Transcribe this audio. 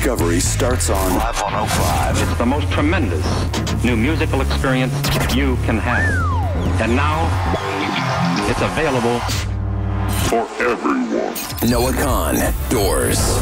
discovery starts on Live 105. It's the most tremendous new musical experience you can have. And now, it's available for everyone. Noah Kahn, Doors.